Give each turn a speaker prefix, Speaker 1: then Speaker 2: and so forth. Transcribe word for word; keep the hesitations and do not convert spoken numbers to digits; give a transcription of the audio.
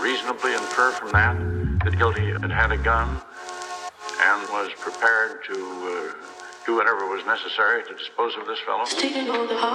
Speaker 1: reasonably infer from that that guilty had had a gun and was prepared to uh, do whatever was necessary to dispose of this fellow.